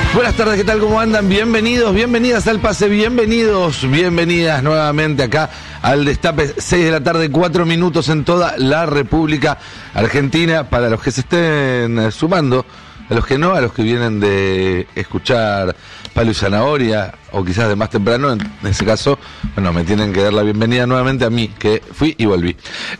Buenas tardes, ¿qué tal? ¿Cómo andan? Bienvenidos, bienvenidas al Pase, bienvenidos, bienvenidas nuevamente acá al Destape, 6 de la tarde, 4 minutos en toda la República Argentina. Para los que se estén sumando, a los que no, a los que vienen de escuchar Palo y Zanahoria, o quizás de más temprano, en ese caso, bueno, me tienen que dar la bienvenida nuevamente a mí, que fui y volví.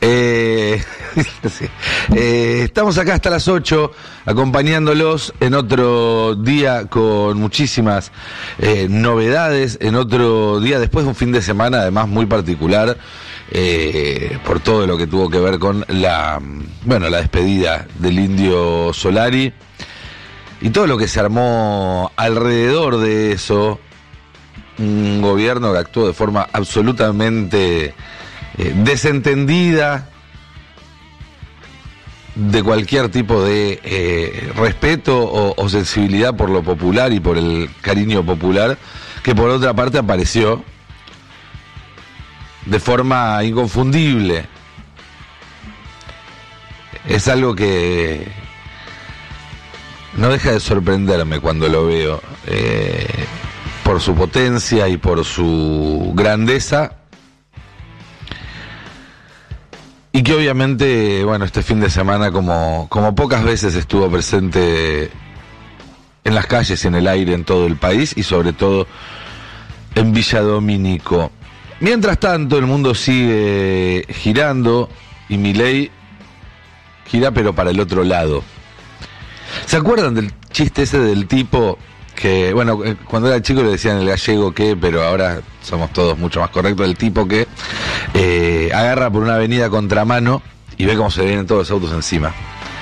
Sí. Estamos acá hasta las 8, acompañándolos en otro día con muchísimas novedades, en otro día después de un fin de semana además muy particular, por todo lo que tuvo que ver con la despedida del Indio Solari. Y todo lo que se armó alrededor de eso, un gobierno que actuó de forma absolutamente desentendida de cualquier tipo de respeto o sensibilidad por lo popular y por el cariño popular, que por otra parte apareció de forma inconfundible. Es algo que no deja de sorprenderme cuando lo veo, por su potencia y por su grandeza, y que obviamente, bueno, este fin de semana como pocas veces estuvo presente en las calles y en el aire en todo el país, y sobre todo en Villa Domínico. Mientras tanto, el mundo sigue girando y Milei gira pero para el otro lado. ¿Se acuerdan del chiste ese del tipo que, bueno, cuando era chico le decían el gallego que, pero ahora somos todos mucho más correctos, el tipo que agarra por una avenida a contramano y ve cómo se vienen todos los autos encima?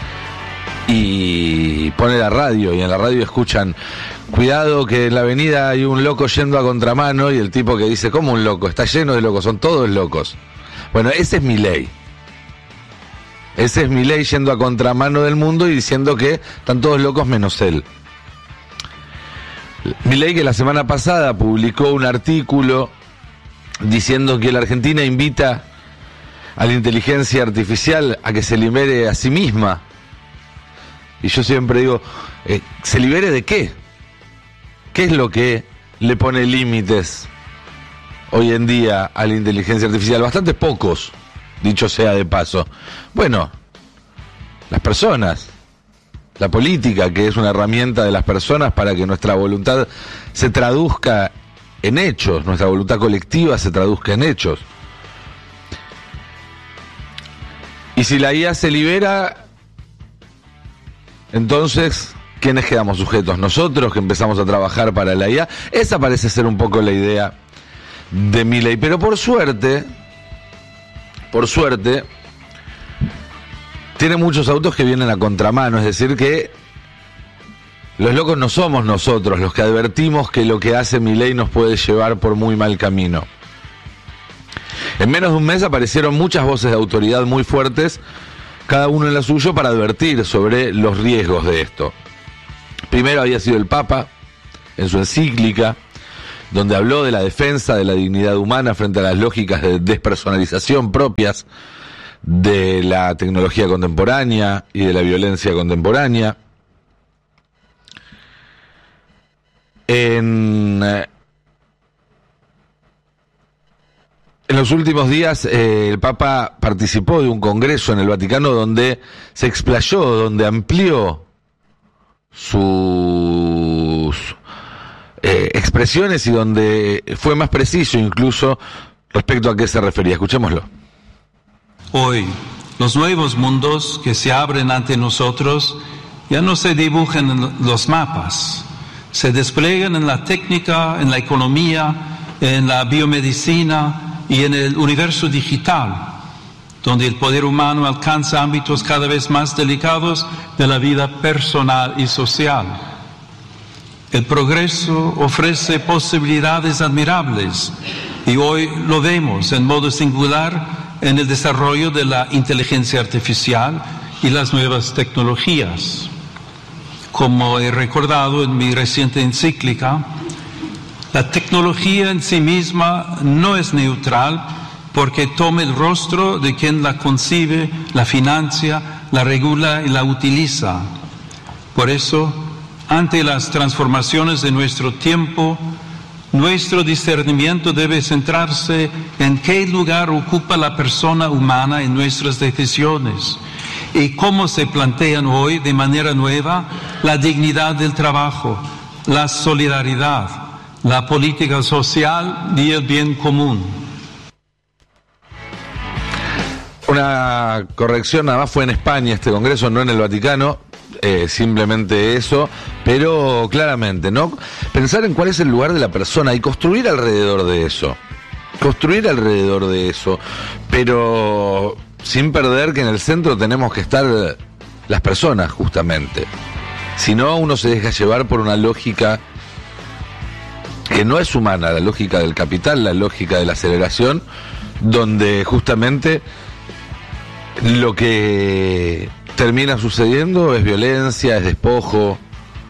Y pone la radio, y en la radio escuchan: cuidado que en la avenida hay un loco yendo a contramano, y el tipo que dice: ¿cómo un loco? Está lleno de locos, son todos locos. Bueno, ese es Milei. Ese es Milei yendo a contramano del mundo y diciendo que están todos locos menos él. Milei, que la semana pasada publicó un artículo diciendo que la Argentina invita a la inteligencia artificial a que se libere a sí misma. Y yo siempre digo, ¿se libere de qué? ¿Qué es lo que le pone límites hoy en día a la inteligencia artificial? Bastante pocos, dicho sea de paso. Bueno, las personas, la política, que es una herramienta de las personas para que nuestra voluntad se traduzca en hechos, nuestra voluntad colectiva se traduzca en hechos. Y si la IA se libera, entonces, ¿quiénes quedamos sujetos? Nosotros, que empezamos a trabajar para la IA. Esa parece ser un poco la idea de Milei, pero por suerte, tiene muchos autos que vienen a contramano, es decir que los locos no somos nosotros los que advertimos que lo que hace Milei nos puede llevar por muy mal camino. En menos de un mes aparecieron muchas voces de autoridad muy fuertes, cada uno en la suyo, para advertir sobre los riesgos de esto. Primero había sido el Papa, en su encíclica, donde habló de la defensa de la dignidad humana frente a las lógicas de despersonalización propias de la tecnología contemporánea y de la violencia contemporánea. En los últimos días el Papa participó de un congreso en el Vaticano donde se explayó, donde amplió sus expresiones y donde fue más preciso incluso respecto a qué se refería. Escuchémoslo. Hoy, los nuevos mundos que se abren ante nosotros ya no se dibujan en los mapas, se despliegan en la técnica, en la economía, en la biomedicina y en el universo digital, donde el poder humano alcanza ámbitos cada vez más delicados de la vida personal y social. El progreso ofrece posibilidades admirables y hoy lo vemos en modo singular en el desarrollo de la inteligencia artificial y las nuevas tecnologías. Como he recordado en mi reciente encíclica, la tecnología en sí misma no es neutral porque toma el rostro de quien la concibe, la financia, la regula y la utiliza. Por eso, Ante las transformaciones de nuestro tiempo, nuestro discernimiento debe centrarse en qué lugar ocupa la persona humana en nuestras decisiones y cómo se plantean hoy de manera nueva la dignidad del trabajo, la solidaridad, la política social y el bien común. Una corrección, nada más fue en España este congreso, no en el Vaticano. Simplemente eso, pero claramente, ¿no? Pensar en cuál es el lugar de la persona y construir alrededor de eso. Pero sin perder que en el centro tenemos que estar las personas, justamente. Si no, uno se deja llevar por una lógica que no es humana, la lógica del capital, la lógica de la aceleración, donde justamente lo que termina sucediendo es violencia, es despojo.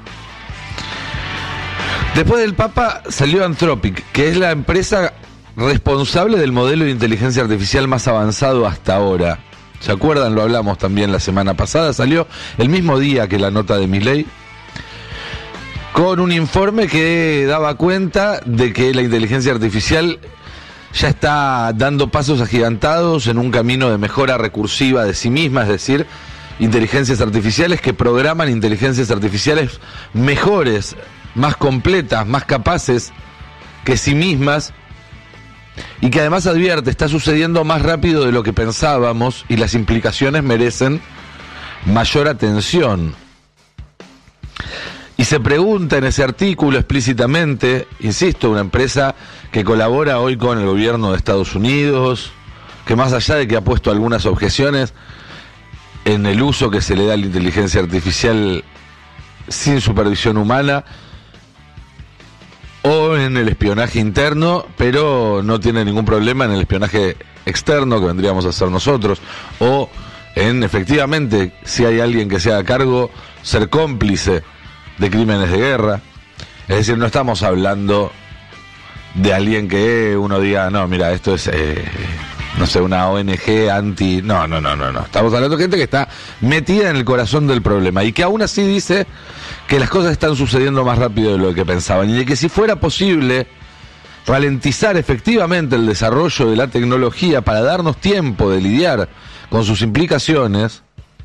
Después del Papa salió Anthropic, que es la empresa responsable del modelo de inteligencia artificial más avanzado hasta ahora. ¿Se acuerdan? Lo hablamos también la semana pasada. Salió el mismo día que la nota de Milei, con un informe que daba cuenta de que la inteligencia artificial ya está dando pasos agigantados en un camino de mejora recursiva de sí misma, es decir, inteligencias artificiales que programan inteligencias artificiales mejores, más completas, más capaces que sí mismas, y que además advierte, está sucediendo más rápido de lo que pensábamos y las implicaciones merecen mayor atención. Y se pregunta en ese artículo explícitamente, insisto, una empresa que colabora hoy con el gobierno de Estados Unidos, que más allá de que ha puesto algunas objeciones en el uso que se le da a la inteligencia artificial sin supervisión humana o en el espionaje interno, pero no tiene ningún problema en el espionaje externo que vendríamos a hacer nosotros, o en, efectivamente, si hay alguien que se haga cargo, ser cómplice de crímenes de guerra. Es decir, no estamos hablando de alguien que uno diga, no, mira, esto es no sé, una ONG anti... No. Estamos hablando de gente que está metida en el corazón del problema y que aún así dice que las cosas están sucediendo más rápido de lo que pensaban y de que si fuera posible ralentizar efectivamente el desarrollo de la tecnología para darnos tiempo de lidiar con sus implicaciones,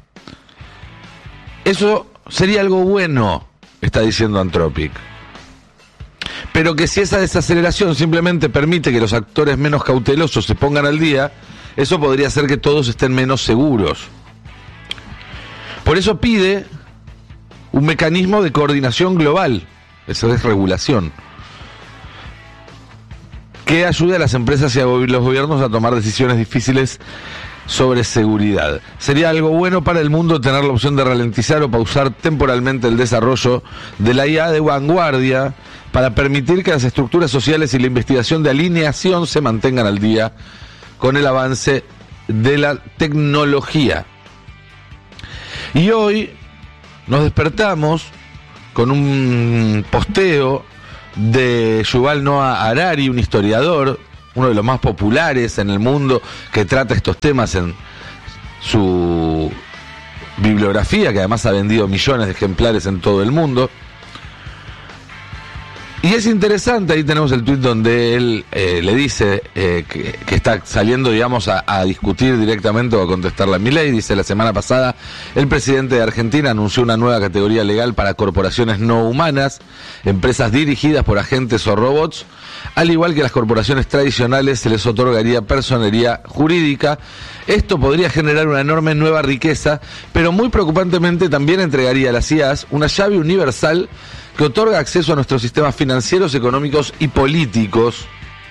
eso sería algo bueno, está diciendo Anthropic. Pero que si esa desaceleración simplemente permite que los actores menos cautelosos se pongan al día, eso podría hacer que todos estén menos seguros. Por eso pide un mecanismo de coordinación global, eso es regulación, que ayude a las empresas y a los gobiernos a tomar decisiones difíciles sobre seguridad. Sería algo bueno para el mundo tener la opción de ralentizar o pausar temporalmente el desarrollo de la IA de vanguardia para permitir que las estructuras sociales y la investigación de alineación se mantengan al día con el avance de la tecnología. Y hoy nos despertamos con un posteo de Yuval Noah Harari, un historiador, uno de los más populares en el mundo, que trata estos temas en su bibliografía, que además ha vendido millones de ejemplares en todo el mundo. Y es interesante, ahí tenemos el tuit donde él le dice que está saliendo, digamos, a discutir directamente o a contestarle a Milei. Dice: la semana pasada el presidente de Argentina anunció una nueva categoría legal para corporaciones no humanas, empresas dirigidas por agentes o robots. Al igual que a las corporaciones tradicionales, se les otorgaría personería jurídica. Esto podría generar una enorme nueva riqueza, pero muy preocupantemente también entregaría a las IAs una llave universal que otorga acceso a nuestros sistemas financieros, económicos y políticos.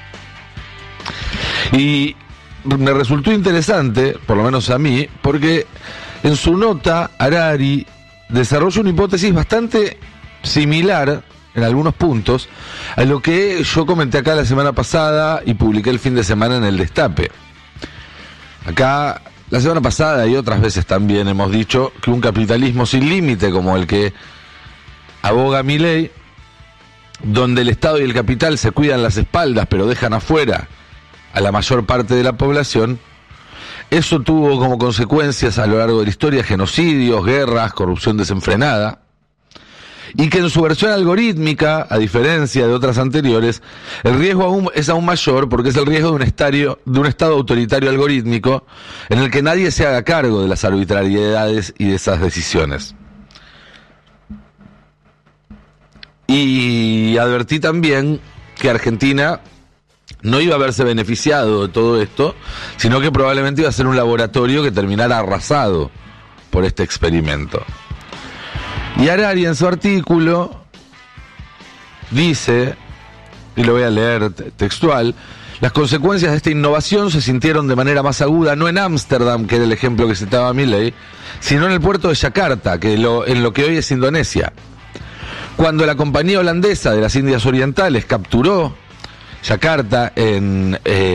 Y me resultó interesante, por lo menos a mí, porque en su nota Harari desarrolla una hipótesis bastante similar en algunos puntos a lo que yo comenté acá la semana pasada y publiqué el fin de semana en El Destape. Acá la semana pasada y otras veces también hemos dicho que un capitalismo sin límite como el que aboga Milei, donde el Estado y el capital se cuidan las espaldas pero dejan afuera a la mayor parte de la población, eso tuvo como consecuencias a lo largo de la historia genocidios, guerras, corrupción desenfrenada. y que en su versión algorítmica, a diferencia de otras anteriores, el riesgo es aún mayor porque es el riesgo de un estado autoritario algorítmico en el que nadie se haga cargo de las arbitrariedades y de esas decisiones. Y advertí también que Argentina no iba a verse beneficiado de todo esto, sino que probablemente iba a ser un laboratorio que terminara arrasado por este experimento. Y Harari en su artículo dice, y lo voy a leer textual: las consecuencias de esta innovación se sintieron de manera más aguda no en Ámsterdam, que era el ejemplo que citaba Milei, sino en el puerto de Yakarta, en lo que hoy es Indonesia. Cuando la compañía holandesa de las Indias Orientales capturó Yakarta en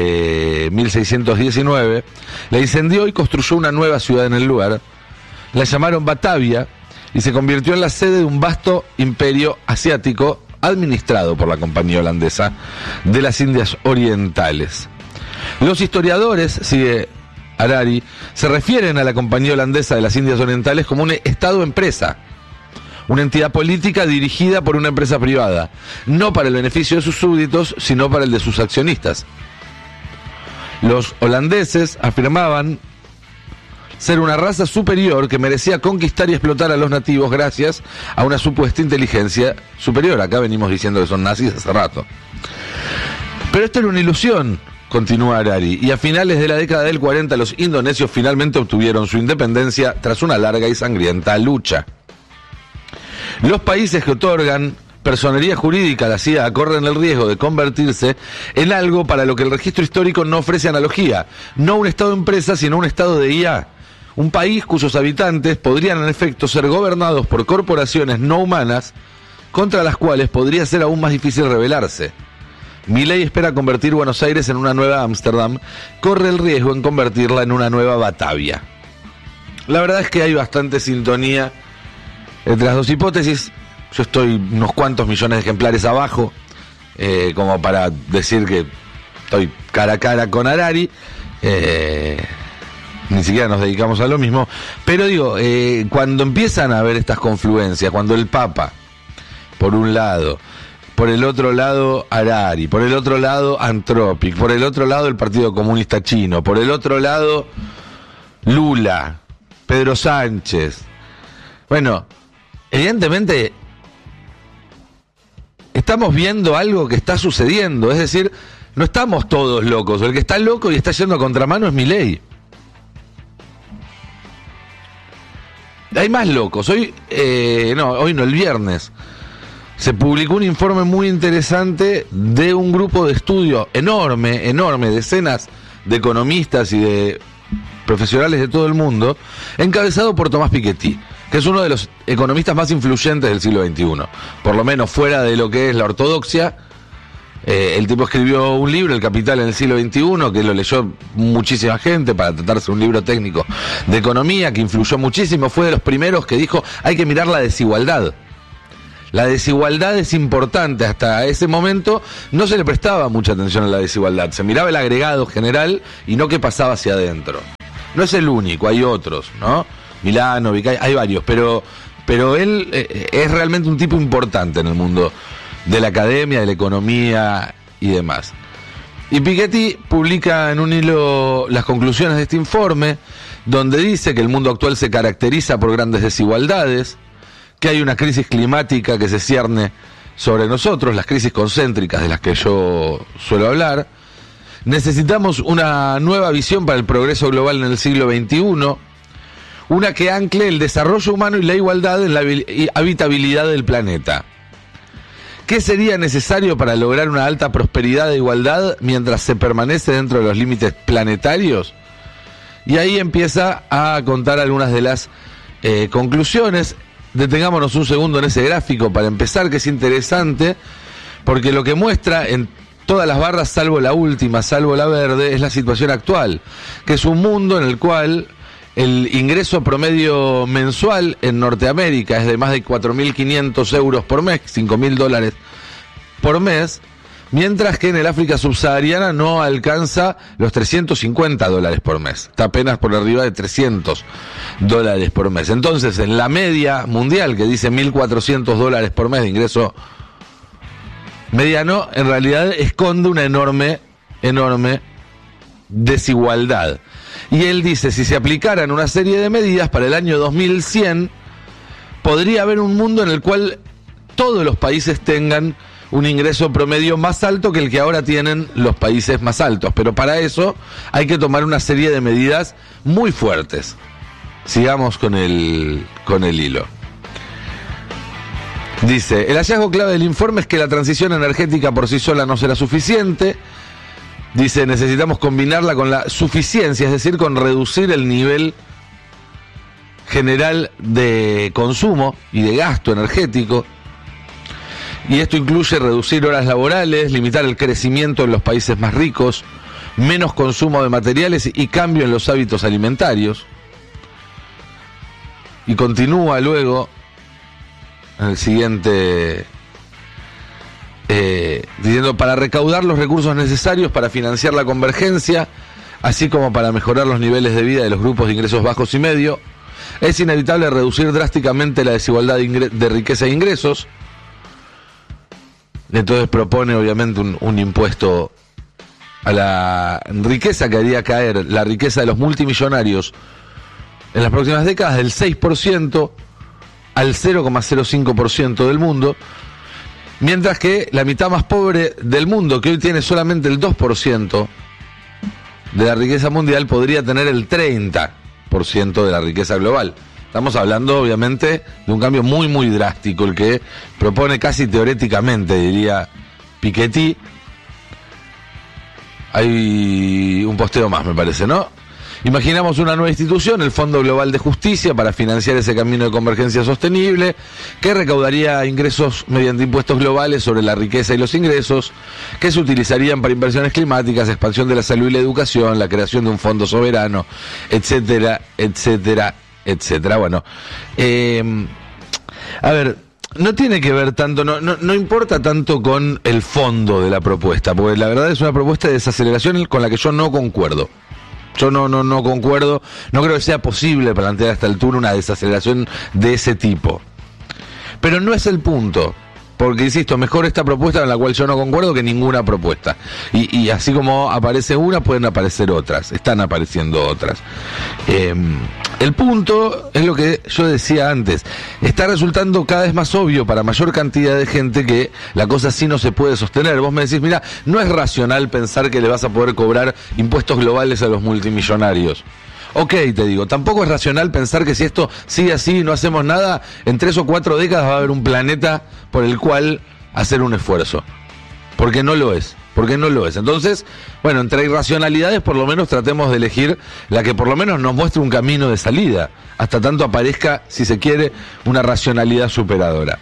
1619, la incendió y construyó una nueva ciudad en el lugar. La llamaron Batavia y se convirtió en la sede de un vasto imperio asiático administrado por la compañía holandesa de las Indias Orientales. Los historiadores, sigue Harari, se refieren a la compañía holandesa de las Indias Orientales como un Estado-empresa, una entidad política dirigida por una empresa privada, no para el beneficio de sus súbditos, sino para el de sus accionistas. Los holandeses afirmaban ser una raza superior que merecía conquistar y explotar a los nativos gracias a una supuesta inteligencia superior. Acá venimos diciendo que son nazis hace rato. Pero esto era una ilusión, continúa Harari, y a finales de la década del 40 los indonesios finalmente obtuvieron su independencia tras una larga y sangrienta lucha. Los países que otorgan personería jurídica a la CIA corren el riesgo de convertirse en algo para lo que el registro histórico no ofrece analogía, no un Estado-empresa, sino un Estado de IA, un país cuyos habitantes podrían en efecto ser gobernados por corporaciones no humanas contra las cuales podría ser aún más difícil rebelarse. Milei espera convertir Buenos Aires en una nueva Ámsterdam, corre el riesgo en convertirla en una nueva Batavia. La verdad es que hay bastante sintonía entre las dos hipótesis. Yo estoy unos cuantos millones de ejemplares abajo, como para decir que estoy cara a cara con Harari. Ni siquiera nos dedicamos a lo mismo. Pero digo, cuando empiezan a haber estas confluencias, cuando el Papa, por un lado, por el otro lado Harari, por el otro lado Anthropic, por el otro lado el Partido Comunista Chino, por el otro lado Lula, Pedro Sánchez, bueno, evidentemente estamos viendo algo que está sucediendo, es decir, no estamos todos locos, el que está loco y está yendo a contramano es Milei. Hay más locos. Hoy no, el viernes se publicó un informe muy interesante de un grupo de estudio enorme, decenas de economistas y de profesionales de todo el mundo, encabezado por Tomás Piketty, que es uno de los economistas más influyentes del siglo XXI, por lo menos fuera de lo que es la ortodoxia. El tipo escribió un libro, El Capital en el siglo XXI, que lo leyó muchísima gente para tratarse de un libro técnico de economía, que influyó muchísimo. Fue de los primeros que dijo, hay que mirar la desigualdad. La desigualdad es importante. Hasta ese momento no se le prestaba mucha atención a la desigualdad. Se miraba el agregado general y no qué pasaba hacia adentro. No es el único, hay otros, ¿no? Milano, Vicay, hay varios, pero él es realmente un tipo importante en el mundo de la academia, de la economía y demás. Y Piketty publica en un hilo las conclusiones de este informe, donde dice que el mundo actual se caracteriza por grandes desigualdades, que hay una crisis climática que se cierne sobre nosotros, las crisis concéntricas de las que yo suelo hablar. Necesitamos una nueva visión para el progreso global en el siglo XXI, una que ancle el desarrollo humano y la igualdad en la habitabilidad del planeta. ¿Qué sería necesario para lograr una alta prosperidad e igualdad mientras se permanece dentro de los límites planetarios? Y ahí empieza a contar algunas de las conclusiones. Detengámonos un segundo en ese gráfico para empezar, que es interesante, porque lo que muestra en todas las barras, salvo la última, salvo la verde, es la situación actual, que es un mundo en el cual el ingreso promedio mensual en Norteamérica es de más de 4.500 euros por mes, $5.000 por mes, mientras que en el África subsahariana no alcanza los $350 por mes, está apenas por arriba de $300 por mes. Entonces, en la media mundial, que dice $1.400 por mes de ingreso mediano, en realidad esconde una enorme desigualdad. Y él dice, si se aplicaran una serie de medidas para el año 2100, podría haber un mundo en el cual todos los países tengan un ingreso promedio más alto que el que ahora tienen los países más altos. Pero para eso hay que tomar una serie de medidas muy fuertes. Sigamos con el hilo. Dice, el hallazgo clave del informe es que la transición energética por sí sola no será suficiente. Dice, necesitamos combinarla con la suficiencia, es decir, con reducir el nivel general de consumo y de gasto energético. Y esto incluye reducir horas laborales, limitar el crecimiento en los países más ricos, menos consumo de materiales y cambio en los hábitos alimentarios. Y continúa luego en el siguiente diciendo, para recaudar los recursos necesarios para financiar la convergencia, así como para mejorar los niveles de vida de los grupos de ingresos bajos y medio, es inevitable reducir drásticamente la desigualdad de riqueza e ingresos. Entonces propone obviamente un impuesto a la riqueza que haría caer la riqueza de los multimillonarios en las próximas décadas del 6% al 0,05% del mundo, mientras que la mitad más pobre del mundo, que hoy tiene solamente el 2% de la riqueza mundial, podría tener el 30% de la riqueza global. Estamos hablando, obviamente, de un cambio muy, muy drástico, el que propone casi teoréticamente, diría Piketty. Hay un posteo más, me parece, ¿no? Imaginamos una nueva institución, el Fondo Global de Justicia, para financiar ese camino de convergencia sostenible, que recaudaría ingresos mediante impuestos globales sobre la riqueza y los ingresos, que se utilizarían para inversiones climáticas, expansión de la salud y la educación, la creación de un fondo soberano, etcétera, etcétera, etcétera. Bueno, a ver, no tiene que ver tanto, no importa tanto con el fondo de la propuesta, porque la verdad es una propuesta de desaceleración con la que yo no concuerdo. Yo no concuerdo, no creo que sea posible plantear a esta altura una desaceleración de ese tipo. Pero no es el punto, porque insisto, mejor esta propuesta en la cual yo no concuerdo que ninguna propuesta. Y así como aparece una, pueden aparecer otras, están apareciendo otras. El punto es lo que yo decía antes, está resultando cada vez más obvio para mayor cantidad de gente que la cosa así no se puede sostener. Vos me decís, mira, no es racional pensar que le vas a poder cobrar impuestos globales a los multimillonarios. Ok, te digo, tampoco es racional pensar que si esto sigue así y no hacemos nada, en 3 o 4 décadas va a haber un planeta por el cual hacer un esfuerzo. Porque no lo es. Entonces, bueno, entre irracionalidades por lo menos tratemos de elegir la que por lo menos nos muestre un camino de salida, hasta tanto aparezca, si se quiere, una racionalidad superadora.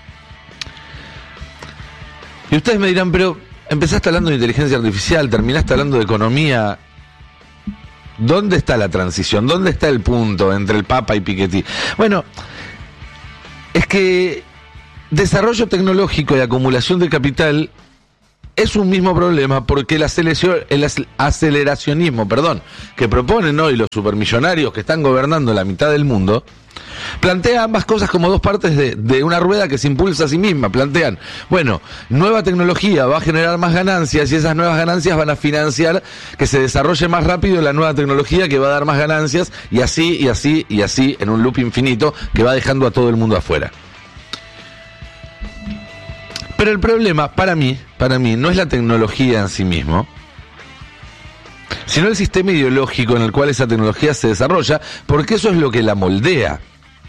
Y ustedes me dirán, pero empezaste hablando de inteligencia artificial, terminaste hablando de economía. ¿Dónde está la transición? ¿Dónde está el punto entre el Papa y Piketty? Bueno, es que desarrollo tecnológico y acumulación de capital es un mismo problema, porque el aceleracionismo, que proponen hoy los supermillonarios que están gobernando la mitad del mundo, plantea ambas cosas como dos partes de una rueda que se impulsa a sí misma. Plantean, bueno, nueva tecnología va a generar más ganancias y esas nuevas ganancias van a financiar que se desarrolle más rápido la nueva tecnología que va a dar más ganancias, y así, y así, y así, en un loop infinito que va dejando a todo el mundo afuera. Pero el problema, para mí, no es la tecnología en sí mismo, sino el sistema ideológico en el cual esa tecnología se desarrolla, porque eso es lo que la moldea.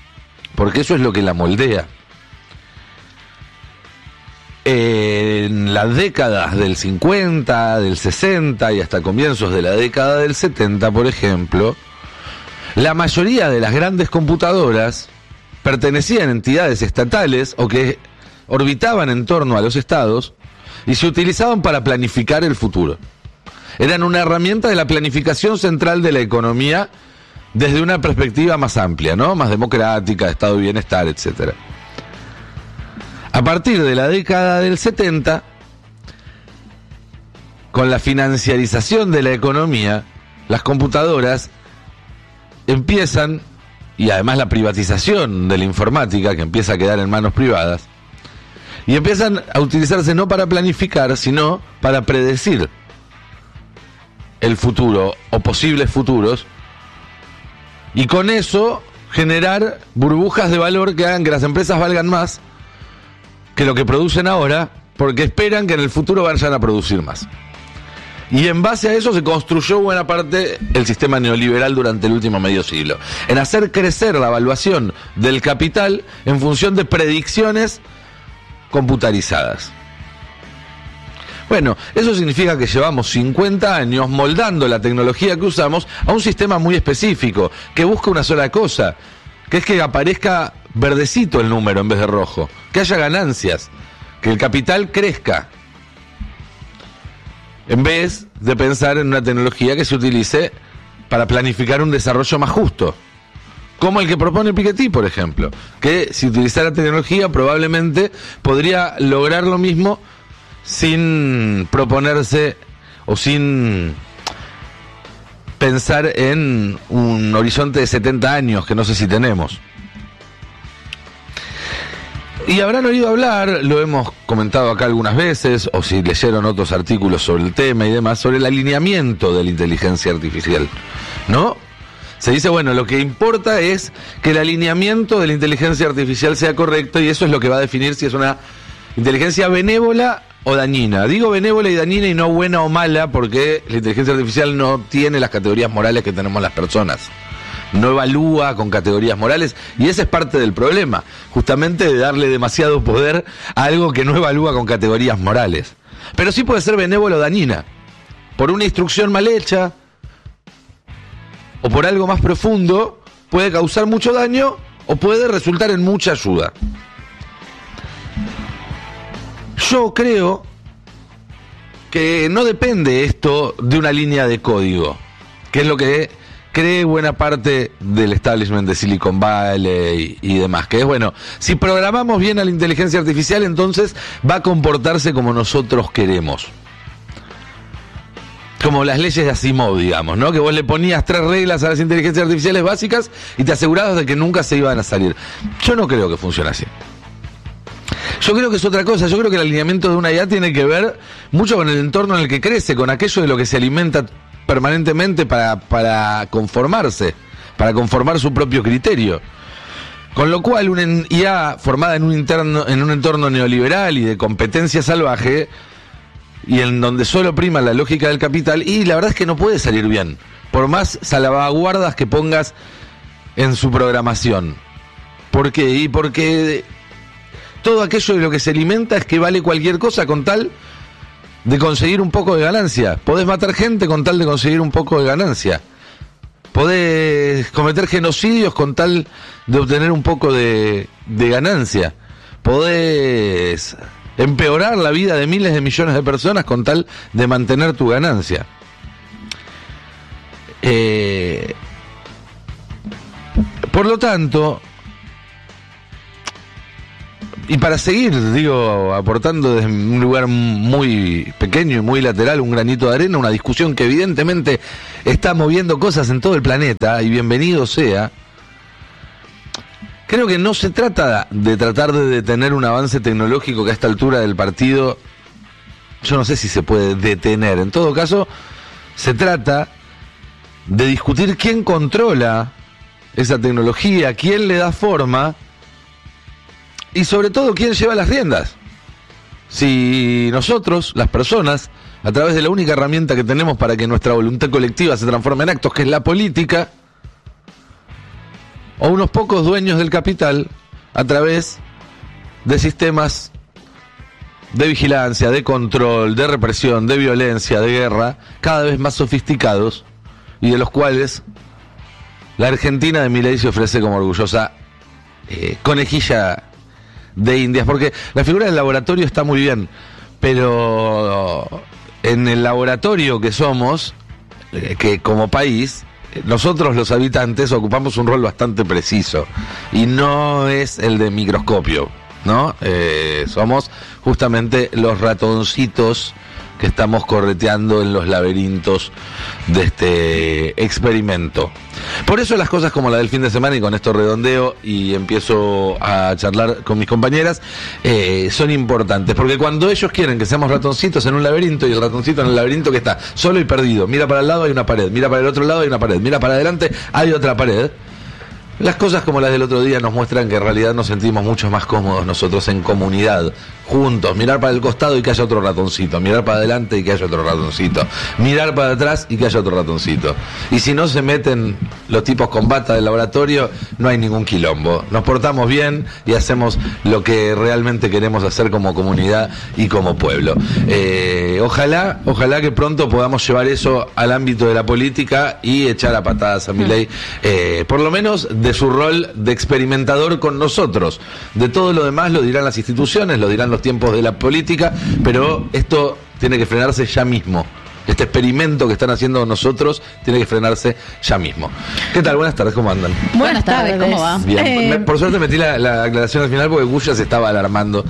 En las décadas del 50, del 60 y hasta comienzos de la década del 70, por ejemplo, la mayoría de las grandes computadoras pertenecían a entidades estatales o que orbitaban en torno a los estados y se utilizaban para planificar el futuro. Eran una herramienta de la planificación central de la economía desde una perspectiva más amplia, ¿no? Más democrática, de estado de bienestar, etcétera. A partir de la década del 70, con la financiarización de la economía, las computadoras empiezan, y además la privatización de la informática, que empieza a quedar en manos privadas, y empiezan a utilizarse no para planificar, sino para predecir el futuro o posibles futuros, y con eso generar burbujas de valor que hagan que las empresas valgan más que lo que producen ahora, porque esperan que en el futuro vayan a producir más. Y en base a eso se construyó buena parte el sistema neoliberal durante el último medio siglo, en hacer crecer la evaluación del capital en función de predicciones computarizadas. Bueno, eso significa que llevamos 50 años moldando la tecnología que usamos a un sistema muy específico, que busca una sola cosa, que es que aparezca verdecito el número en vez de rojo, que haya ganancias, que el capital crezca, en vez de pensar en una tecnología que se utilice para planificar un desarrollo más justo, como el que propone Piketty, por ejemplo, que si utilizara tecnología probablemente podría lograr lo mismo sin proponerse o sin pensar en un horizonte de 70 años, que no sé si tenemos. Y habrán oído hablar, lo hemos comentado acá algunas veces, o si leyeron otros artículos sobre el tema y demás, sobre el alineamiento de la inteligencia artificial, ¿no? Se dice, bueno, lo que importa es que el alineamiento de la inteligencia artificial sea correcto, y eso es lo que va a definir si es una inteligencia benévola o dañina. Digo benévola y dañina y no buena o mala, porque la inteligencia artificial no tiene las categorías morales que tenemos las personas. No evalúa con categorías morales, y ese es parte del problema, justamente de darle demasiado poder a algo que no evalúa con categorías morales. Pero sí puede ser benévola o dañina, por una instrucción mal hecha, o por algo más profundo, puede causar mucho daño, o puede resultar en mucha ayuda. Yo creo que no depende esto de una línea de código, que es lo que cree buena parte del establishment de Silicon Valley y demás, que es, bueno, si programamos bien a la inteligencia artificial, entonces va a comportarse como nosotros queremos. Como las leyes de Asimov, digamos, ¿no? Que vos le ponías 3 reglas a las inteligencias artificiales básicas y te asegurabas de que nunca se iban a salir. Yo no creo que funcione así. Yo creo que es otra cosa. Yo creo que el alineamiento de una IA tiene que ver mucho con el entorno en el que crece, con aquello de lo que se alimenta permanentemente para conformarse, para conformar su propio criterio. Con lo cual, una IA formada en un entorno neoliberal y de competencia salvaje, y en donde solo prima la lógica del capital, y la verdad es que no puede salir bien, por más salvaguardas que pongas en su programación. ¿Por qué? Y porque todo aquello de lo que se alimenta es que vale cualquier cosa con tal de conseguir un poco de ganancia. Podés matar gente con tal de conseguir un poco de ganancia. Podés cometer genocidios con tal de obtener un poco de ganancia. Podés empeorar la vida de miles de millones de personas con tal de mantener tu ganancia. Por lo tanto, y para seguir, digo, aportando desde un lugar muy pequeño y muy lateral, un granito de arena, una discusión que evidentemente está moviendo cosas en todo el planeta, y bienvenido sea, creo que no se trata de tratar de detener un avance tecnológico que a esta altura del partido, yo no sé si se puede detener. En todo caso, se trata de discutir quién controla esa tecnología, quién le da forma, y sobre todo, ¿quién lleva las riendas? Si nosotros, las personas, a través de la única herramienta que tenemos para que nuestra voluntad colectiva se transforme en actos, que es la política, o unos pocos dueños del capital, a través de sistemas de vigilancia, de control, de represión, de violencia, de guerra, cada vez más sofisticados, y de los cuales la Argentina de Milei se ofrece como orgullosa conejilla de Indias, porque la figura del laboratorio está muy bien, pero en el laboratorio que somos, que como país, nosotros los habitantes ocupamos un rol bastante preciso, y no es el de microscopio, ¿no? Somos justamente los ratoncitos que estamos correteando en los laberintos de este experimento. Por eso las cosas como la del fin de semana, y con esto redondeo y empiezo a charlar con mis compañeras, son importantes, porque cuando ellos quieren que seamos ratoncitos en un laberinto, y el ratoncito en el laberinto que está solo y perdido, mira para el lado hay una pared, mira para el otro lado hay una pared, mira para adelante hay otra pared, las cosas como las del otro día nos muestran que en realidad nos sentimos mucho más cómodos nosotros en comunidad, juntos, mirar para el costado y que haya otro ratoncito, mirar para adelante y que haya otro ratoncito, mirar para atrás y que haya otro ratoncito. Y si no se meten los tipos con bata del laboratorio, no hay ningún quilombo. Nos portamos bien y hacemos lo que realmente queremos hacer como comunidad y como pueblo. Ojalá que pronto podamos llevar eso al ámbito de la política y echar a patadas a Milei, por lo menos de su rol de experimentador con nosotros. De todo lo demás lo dirán las instituciones, lo dirán los tiempos de la política, pero esto tiene que frenarse ya mismo. Este experimento que están haciendo nosotros tiene que frenarse ya mismo. ¿Qué tal? Buenas tardes, ¿cómo andan? Buenas tardes, ¿cómo va? Bien, por suerte metí la aclaración al final porque Guya se estaba alarmando.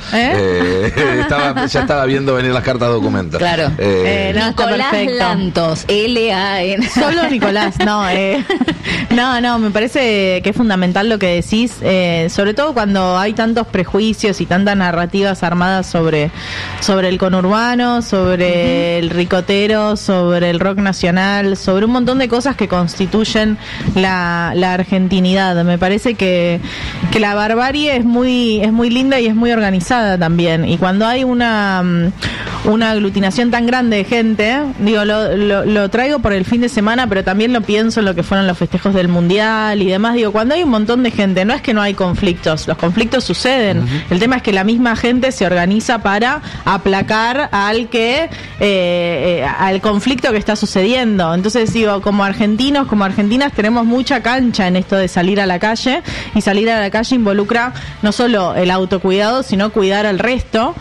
Ya estaba viendo venir las cartas documentos. Claro. Nicolás Lantos, L-A-N. Solo Nicolás, no. No, me parece que es fundamental lo que decís, sobre todo cuando hay tantos prejuicios y tantas narrativas armadas sobre el conurbano, sobre el ricotero, sobre el rock nacional, sobre un montón de cosas que constituyen la argentinidad. Me parece que la barbarie es muy linda y es muy organizada también. Y cuando hay una aglutinación tan grande de gente, digo, lo traigo por el fin de semana, pero también lo pienso en lo que fueron los festejos del Mundial y demás. Digo, cuando hay un montón de gente, no es que no hay conflictos, los conflictos suceden. El tema es que la misma gente se organiza para aplacar al conflicto que está sucediendo. Entonces digo, como argentinos, como argentinas, tenemos mucha cancha en esto de salir a la calle, y salir a la calle involucra no solo el autocuidado, sino cuidar al resto,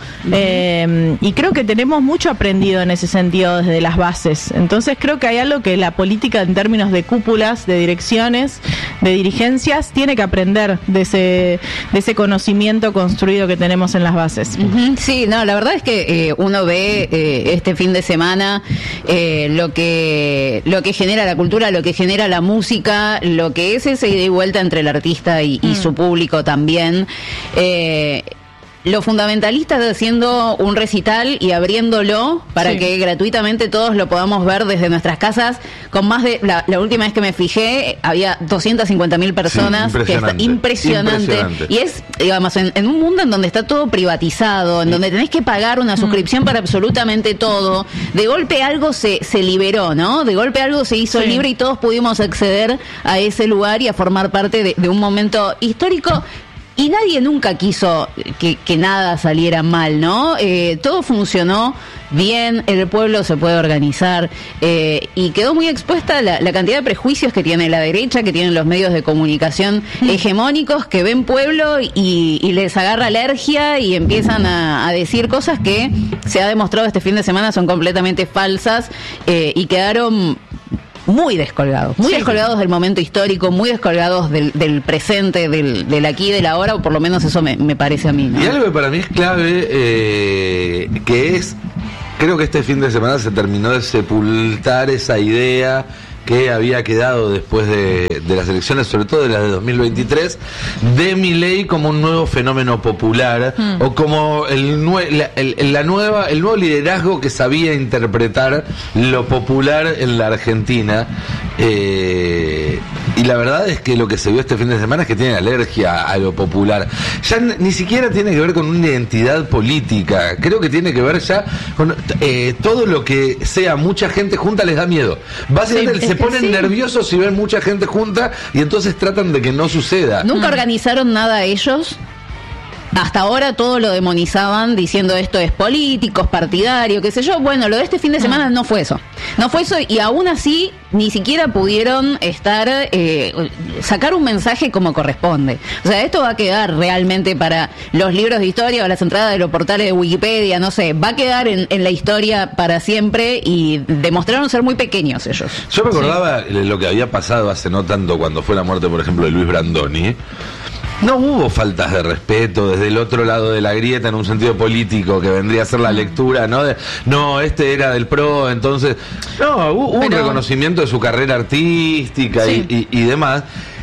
y creo que tenemos mucho aprendido en ese sentido desde las bases. Entonces creo que hay algo que la política en términos de cúpulas, de direcciones, de dirigencias, tiene que aprender de ese conocimiento construido que tenemos en las bases. Sí, no, la verdad es que uno ve este fin de semana lo que genera la cultura, lo que genera la música, lo que es ese ida y vuelta entre el artista y su público también. Los fundamentalistas haciendo un recital y abriéndolo para que gratuitamente todos lo podamos ver desde nuestras casas, con más de, la última vez que me fijé, había 250.000 personas. Sí, impresionante. Y es, digamos, en un mundo en donde está todo privatizado, en donde tenés que pagar una suscripción para absolutamente todo, de golpe algo se liberó, ¿no? De golpe algo se hizo libre y todos pudimos acceder a ese lugar y a formar parte de un momento histórico. Y nadie nunca quiso que nada saliera mal, ¿no? Todo funcionó bien, el pueblo se puede organizar, y quedó muy expuesta la cantidad de prejuicios que tiene la derecha, que tienen los medios de comunicación hegemónicos, que ven pueblo y les agarra alergia y empiezan a decir cosas que se ha demostrado este fin de semana son completamente falsas, y quedaron muy descolgados del momento histórico, muy descolgados del presente, del aquí y del ahora, o por lo menos eso me parece a mí, ¿no? Y algo que para mí es clave, creo que este fin de semana se terminó de sepultar esa idea que había quedado después de las elecciones, sobre todo de las de 2023, de Milei como un nuevo fenómeno popular, o como el nuevo liderazgo que sabía interpretar lo popular en la Argentina. Y la verdad es que lo que se vio este fin de semana es que tiene alergia a lo popular. Ya ni siquiera tiene que ver con una identidad política. Creo que tiene que ver ya con todo lo que sea mucha gente junta les da miedo. Básicamente se ponen nerviosos si ven mucha gente junta y entonces tratan de que no suceda. ¿Nunca organizaron nada ellos? Hasta ahora todo lo demonizaban diciendo esto es político, es partidario, qué sé yo. Bueno, lo de este fin de semana no fue eso. No fue eso, y aún así ni siquiera pudieron sacar un mensaje como corresponde. O sea, esto va a quedar realmente para los libros de historia o las entradas de los portales de Wikipedia, no sé, va a quedar en la historia para siempre, y demostraron ser muy pequeños ellos. Yo me acordaba lo que había pasado hace no tanto cuando fue la muerte, por ejemplo, de Luis Brandoni. No hubo faltas de respeto desde el otro lado de la grieta en un sentido político que vendría a ser la lectura, ¿no? No, este era del PRO, entonces... No, hubo un reconocimiento de su carrera artística y demás.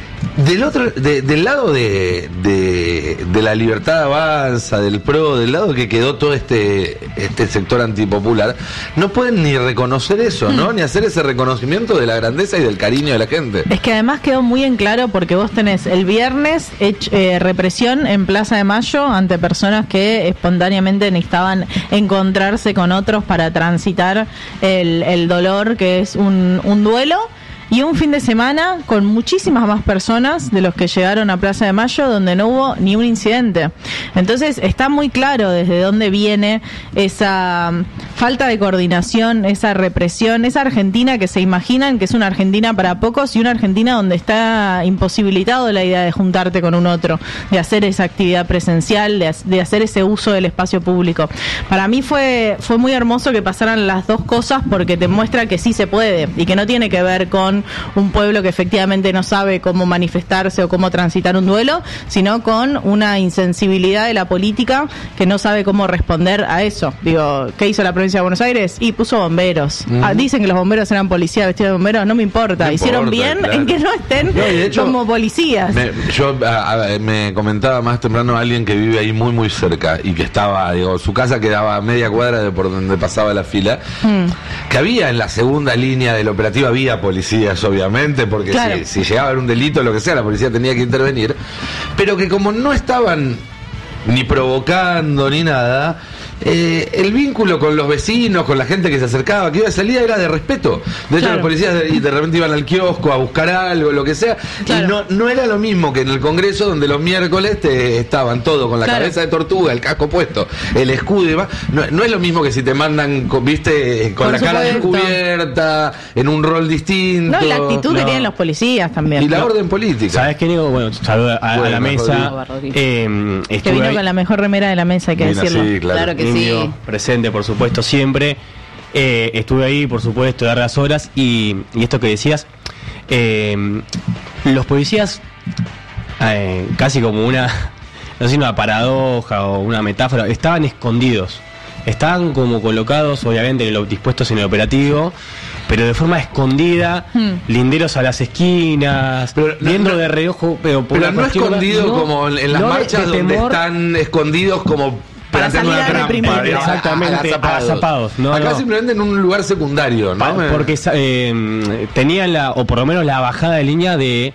Del lado de la Libertad Avanza, del PRO, del lado que quedó todo este sector antipopular, no pueden ni reconocer eso, ¿no? Ni hacer ese reconocimiento de la grandeza y del cariño de la gente. Es que además quedó muy en claro porque vos tenés el viernes represión en Plaza de Mayo ante personas que espontáneamente necesitaban encontrarse con otros para transitar el dolor, que es un duelo. Y un fin de semana con muchísimas más personas de los que llegaron a Plaza de Mayo, donde no hubo ni un incidente. Entonces está muy claro desde dónde viene esa falta de coordinación, esa represión, esa Argentina que se imaginan que es una Argentina para pocos y una Argentina donde está imposibilitado la idea de juntarte con un otro, de hacer esa actividad presencial, de hacer ese uso del espacio público. Para mí fue muy hermoso que pasaran las dos cosas porque te muestra que sí se puede y que no tiene que ver con un pueblo que efectivamente no sabe cómo manifestarse o cómo transitar un duelo, sino con una insensibilidad de la política que no sabe cómo responder a eso. Digo, ¿qué hizo la provincia de Buenos Aires? Y puso bomberos. Dicen que los bomberos eran policías vestidos de bomberos, no me importa. Hicieron bien en que no estén como policías. Me comentaba más temprano alguien que vive ahí muy muy cerca y que estaba, su casa quedaba a media cuadra de por donde pasaba la fila, que había en la segunda línea del operativo, había policía, obviamente, porque claro, si llegaba a haber un delito, lo que sea, la policía tenía que intervenir, pero que como no estaban ni provocando ni nada, el vínculo con los vecinos, con la gente que se acercaba, que iba a salir, era de respeto. De hecho, los policías de repente iban al kiosco a buscar algo, lo que sea, y no era lo mismo que en el Congreso, donde los miércoles estaban todos con la cabeza de tortuga, el casco puesto, el escudo y demás. No es lo mismo que si te mandan, viste, con la cara descubierta, en un rol distinto. No, y la actitud que tienen los policías también. Y la orden política. ¿Sabes qué, Diego? Bueno, saludo a la mesa. Que vino con la mejor remera de la mesa, hay que decirlo. Sí, claro que sí. Presente, por supuesto, siempre. Estuve ahí, por supuesto, de largas horas. Y esto que decías, los policías, casi como una, no sé, una paradoja o una metáfora, estaban escondidos. Estaban como colocados, obviamente, dispuestos en el operativo, pero de forma escondida, linderos a las esquinas, viendo de reojo, pero no escondido como en las marchas donde están escondidos como para salir a reprimir. Exactamente, agazapados. Acá simplemente en un lugar secundario, ¿no? Porque tenían o por lo menos la bajada de línea de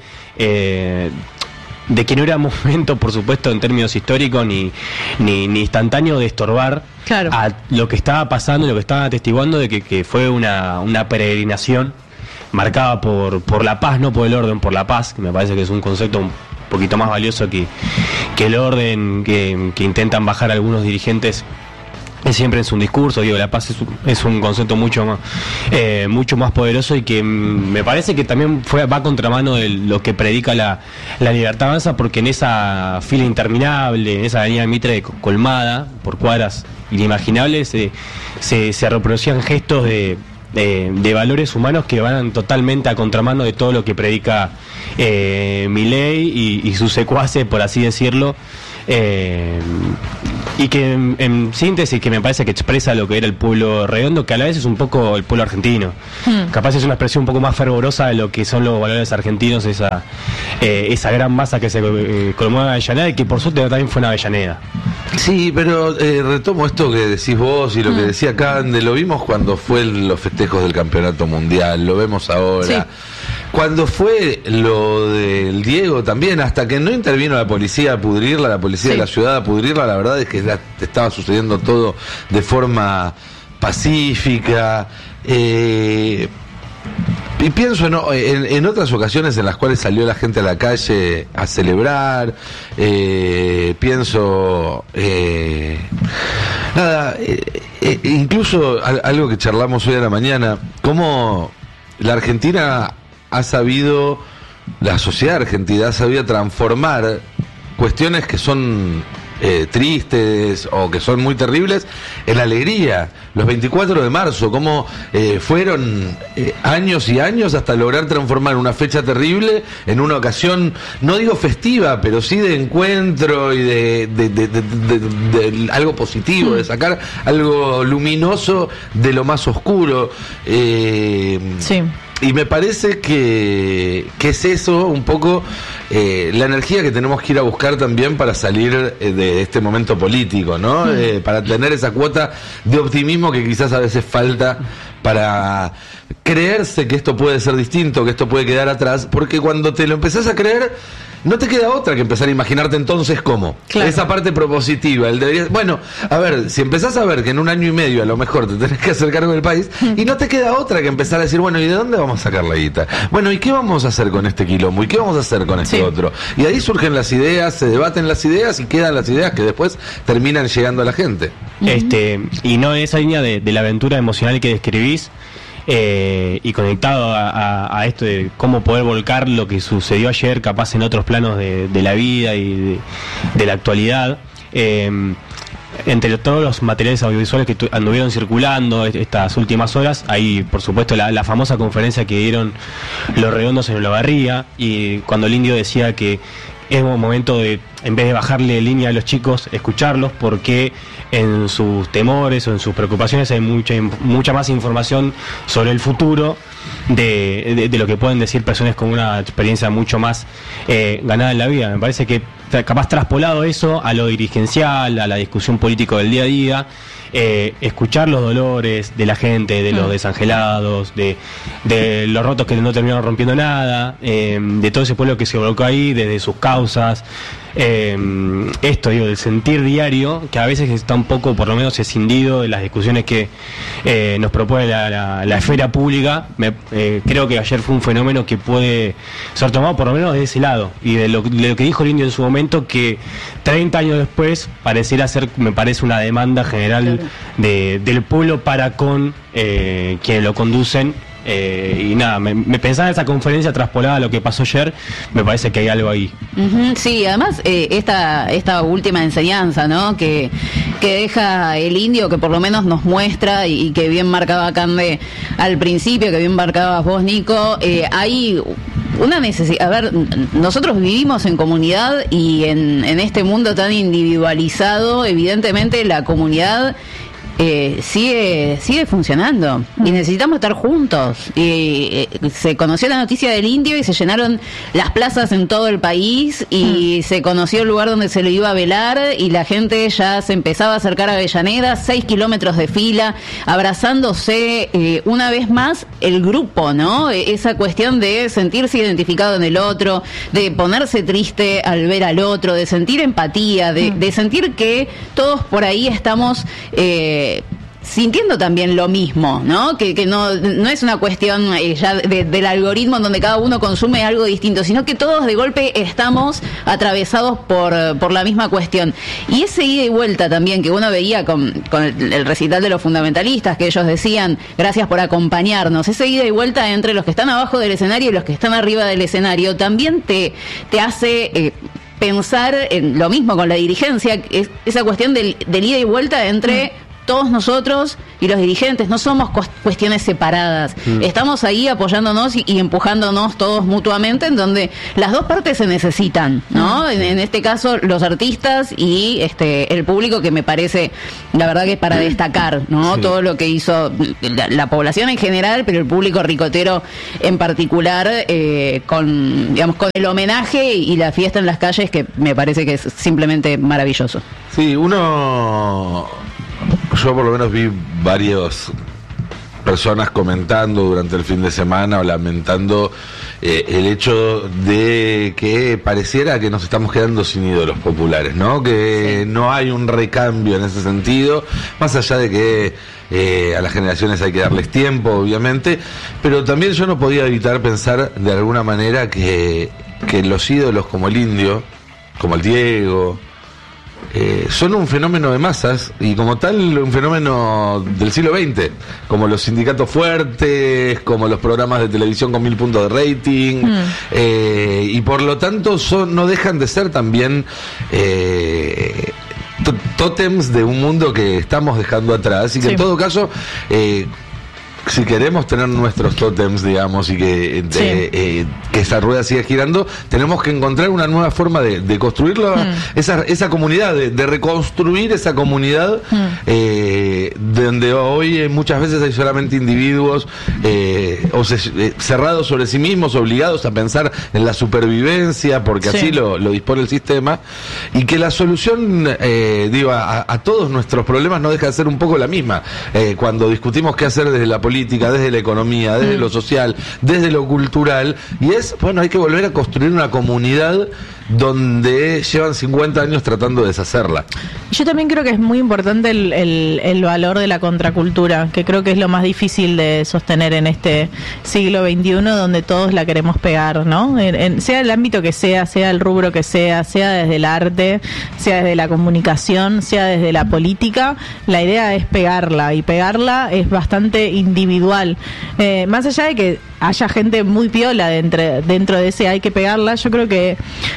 que no era momento, por supuesto, en términos históricos ni instantáneo de estorbar a lo que estaba pasando y lo que estaban atestiguando de que fue una peregrinación marcada por la paz, no por el orden, por la paz, que me parece que es un concepto un poquito más valioso que el orden que intentan bajar algunos dirigentes siempre en su discurso. Digo, la paz es un concepto mucho más poderoso y que me parece que también va a contramano de lo que predica la Libertad Avanza, porque en esa fila interminable, en esa avenida Mitre colmada por cuadras inimaginables, se reproducían gestos de valores humanos que van totalmente a contramano de todo lo que predica Milei y sus secuaces, por así decirlo. Y que en síntesis, que me parece que expresa lo que era el pueblo redondo, que a la vez es un poco el pueblo argentino. Capaz es una expresión un poco más fervorosa de lo que son los valores argentinos, esa gran masa que se colmó en Avellaneda, y que por suerte también fue en Avellaneda. Sí, pero retomo esto que decís vos y lo que decía Cande, lo vimos cuando fue los festejos del Campeonato Mundial, lo vemos ahora. Sí. Cuando fue lo del Diego también, hasta que no intervino la policía a pudrirla, la policía de la ciudad a pudrirla, la verdad es que estaba sucediendo todo de forma pacífica. Y pienso en otras ocasiones en las cuales salió la gente a la calle a celebrar, pienso incluso algo que charlamos hoy a la mañana, cómo la Argentina ha sabido, la sociedad argentina ha sabido transformar cuestiones que son tristes o que son muy terribles, en la alegría. Los 24 de marzo, cómo fueron años y años hasta lograr transformar una fecha terrible en una ocasión, no digo festiva, pero sí de encuentro y de algo positivo, de sacar algo luminoso de lo más oscuro. Sí. Y me parece que es eso un poco la energía que tenemos que ir a buscar también para salir de este momento político, ¿no? Para tener esa cuota de optimismo que quizás a veces falta para creerse que esto puede ser distinto, que esto puede quedar atrás, porque cuando te lo empezás a creer, no te queda otra que empezar a imaginarte entonces cómo. Claro. Esa parte propositiva. Bueno, a ver, si empezás a ver que en 1 año y medio a lo mejor te tenés que hacer cargo del país, y no te queda otra que empezar a decir, bueno, ¿y de dónde vamos a sacar la guita? Bueno, ¿y qué vamos a hacer con este quilombo? ¿Y qué vamos a hacer con este otro? Y ahí surgen las ideas, se debaten las ideas y quedan las ideas que después terminan llegando a la gente. Y no en esa línea de la aventura emocional que describís, y conectado a esto de cómo poder volcar lo que sucedió ayer capaz en otros planos de la vida y de la actualidad, entre todos los materiales audiovisuales que anduvieron circulando estas últimas horas, hay por supuesto la famosa conferencia que dieron los Redondos en Olavarría, y cuando el Indio decía que es un momento de, en vez de bajarle línea a los chicos, escucharlos, porque en sus temores o en sus preocupaciones hay mucha más información sobre el futuro de lo que pueden decir personas con una experiencia mucho más ganada en la vida. Me parece que capaz traspolado eso a lo dirigencial, a la discusión política del día a día, escuchar los dolores de la gente, de los desangelados, de los rotos que no terminaron rompiendo nada, de todo ese pueblo que se volcó ahí, desde sus causas, esto digo, del sentir diario, que a veces está un poco, por lo menos, escindido de las discusiones que nos propone la esfera pública. Creo que ayer fue un fenómeno que puede ser tomado por lo menos de ese lado, y de lo que dijo el Indio en su momento, que 30 años después pareciera ser, me parece, una demanda general del pueblo para con quienes lo conducen. Y nada, me pensaba en esa conferencia traspolada a lo que pasó ayer, me parece que hay algo ahí. Sí, además esta última enseñanza, ¿no? que deja el Indio, que por lo menos nos muestra, y que bien marcaba Cande al principio, que bien marcabas vos, Nico, hay una necesidad. A ver, nosotros vivimos en comunidad, y en este mundo tan individualizado, evidentemente la comunidad sigue funcionando, y necesitamos estar juntos. Y se conoció la noticia del Indio y se llenaron las plazas en todo el país, y se conoció el lugar donde se lo iba a velar, y la gente ya se empezaba a acercar a Avellaneda, 6 kilómetros de fila, abrazándose una vez más el grupo, ¿no? Esa cuestión de sentirse identificado en el otro, de ponerse triste al ver al otro, de sentir empatía, de sentir que todos por ahí estamos sintiendo también lo mismo, ¿no? Que no es una cuestión ya del algoritmo en donde cada uno consume algo distinto, sino que todos de golpe estamos atravesados por la misma cuestión. Y ese ida y vuelta también que uno veía con el recital de los fundamentalistas, que ellos decían, gracias por acompañarnos, ese ida y vuelta entre los que están abajo del escenario y los que están arriba del escenario, también te hace pensar en lo mismo con la dirigencia, esa cuestión del ida y vuelta entre todos nosotros y los dirigentes. No somos cuestiones separadas, estamos ahí apoyándonos y empujándonos todos mutuamente, en donde las dos partes se necesitan, ¿no? En este caso los artistas y el público, que me parece, la verdad, que es para destacar, ¿no? Sí. Todo lo que hizo la población en general, pero el público ricotero en particular, con el homenaje y la fiesta en las calles, que me parece que es simplemente maravilloso. Sí, yo por lo menos vi varias personas comentando durante el fin de semana o lamentando el hecho de que pareciera que nos estamos quedando sin ídolos populares, ¿no? Que no hay un recambio en ese sentido, más allá de que a las generaciones hay que darles tiempo, obviamente, pero también yo no podía evitar pensar de alguna manera que los ídolos como el Indio, como el Diego, son un fenómeno de masas, y como tal un fenómeno del siglo XX, como los sindicatos fuertes, como los programas de televisión con 1000 puntos de rating, y por lo tanto no dejan de ser también tótems de un mundo que estamos dejando atrás y que en todo caso... si queremos tener nuestros tótems, digamos, y que esa rueda siga girando, tenemos que encontrar una nueva forma de construirlo, esa comunidad, de reconstruir esa comunidad, donde hoy muchas veces hay solamente individuos cerrados sobre sí mismos, obligados a pensar en la supervivencia, porque así lo dispone el sistema, y que la solución, a todos nuestros problemas no deja de ser un poco la misma. Cuando discutimos qué hacer desde la política, desde la economía, desde lo social, desde lo cultural, y hay que volver a construir una comunidad donde llevan 50 años tratando de deshacerla. Yo también creo que es muy importante el valor de la contracultura, que creo que es lo más difícil de sostener en este siglo XXI, donde todos la queremos pegar, ¿no? Sea el ámbito que sea el rubro que sea desde el arte, sea desde la comunicación, sea desde la política, la idea es pegarla, y pegarla es bastante individual. Más allá de que haya gente muy piola dentro de ese hay que pegarla, yo creo que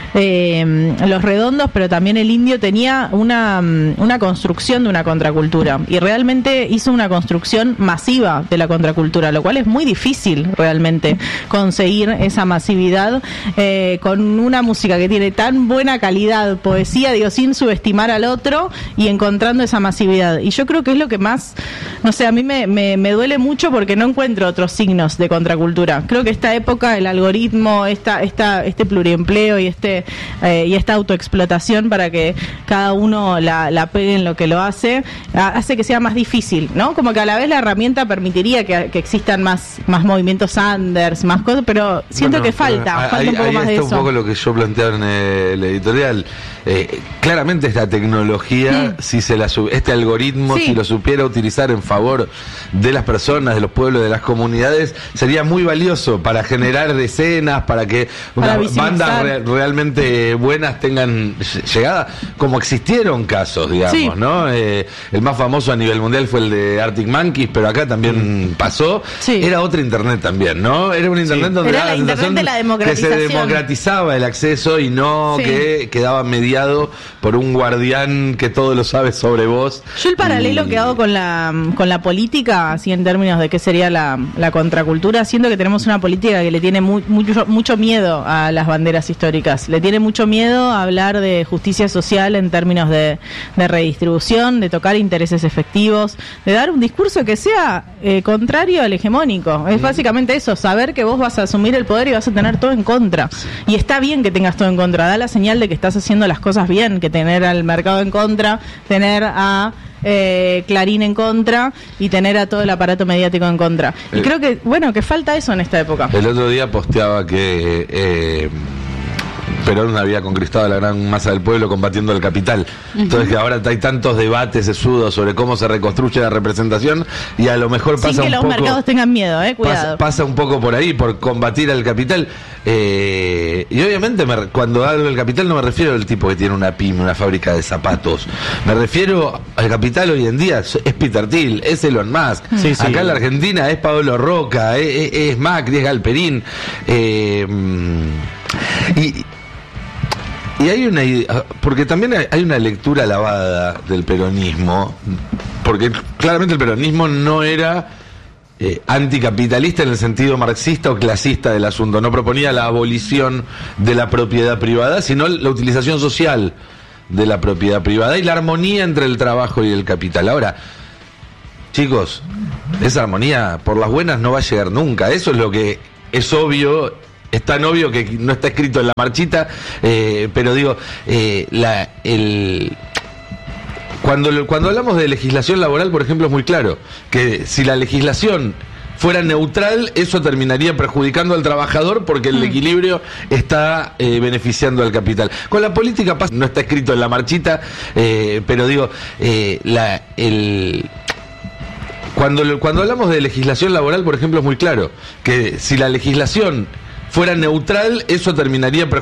Los Redondos, pero también el Indio tenía una construcción de una contracultura, y realmente hizo una construcción masiva de la contracultura, lo cual es muy difícil realmente conseguir esa masividad con una música que tiene tan buena calidad, poesía, sin subestimar al otro y encontrando esa masividad. Y yo creo que es lo que más, no sé, a mí me duele mucho porque no encuentro otros signos de contracultura. Creo que esta época, el algoritmo, este pluriempleo y esta autoexplotación para que cada uno la pegue en lo que lo hace que sea más difícil, ¿no? Como que a la vez la herramienta permitiría que existan más movimientos unders, más cosas, pero siento que falta un poco más de eso. Un poco lo que yo planteaba en el editorial. Claramente esta tecnología, este algoritmo, si lo supiera utilizar en favor de las personas, de los pueblos, de las comunidades, sería muy valioso para generar escenas, para que unas bandas realmente buenas tengan llegada, como existieron casos, digamos, ¿no? El más famoso a nivel mundial fue el de Arctic Monkeys, pero acá también pasó. Era otra internet también, ¿no? Era un internet donde era la internet de la que se democratizaba el acceso y no que quedaba mediado por un guardián que todo lo sabe sobre vos. Yo el paralelo que hago con la política, así en términos de qué sería la contracultura, siento que tenemos una política que le tiene mucho miedo a las banderas históricas, le tiene mucho miedo a hablar de justicia social en términos de redistribución, de tocar intereses efectivos, de dar un discurso que sea contrario al hegemónico. Es básicamente eso, saber que vos vas a asumir el poder y vas a tener todo en contra. Y está bien que tengas todo en contra, da la señal de que estás haciendo las cosas bien, que tener al mercado en contra, tener a Clarín en contra y tener a todo el aparato mediático en contra. Y creo que, que falta eso en esta época. El otro día posteaba que Perón había conquistado a la gran masa del pueblo combatiendo el capital. Entonces que ahora hay tantos debates sesudos sobre cómo se reconstruye la representación, y a lo mejor pasa un poco... Sin que los mercados tengan miedo, cuidado. Pasa un poco por ahí, por combatir al capital. Y obviamente cuando hablo del capital no me refiero al tipo que tiene una pyme, una fábrica de zapatos. Me refiero al capital hoy en día. Es Peter Thiel, es Elon Musk. Acá en la Argentina es Pablo Roca, es Macri, es Galperín. Y hay porque también hay una lectura lavada del peronismo, porque claramente el peronismo no era anticapitalista en el sentido marxista o clasista del asunto, no proponía la abolición de la propiedad privada, sino la utilización social de la propiedad privada y la armonía entre el trabajo y el capital. Ahora, chicos, esa armonía por las buenas no va a llegar nunca. Eso es lo que es obvio. Es tan obvio que no está escrito en la marchita, pero digo, cuando hablamos de legislación laboral, por ejemplo, es muy claro que si la legislación fuera neutral, eso terminaría perjudicando al trabajador porque el equilibrio está beneficiando al capital. Con la política no está escrito en la marchita, pero digo, cuando hablamos de legislación laboral, por ejemplo, es muy claro que si la legislación fuera neutral, eso terminaría perjudicando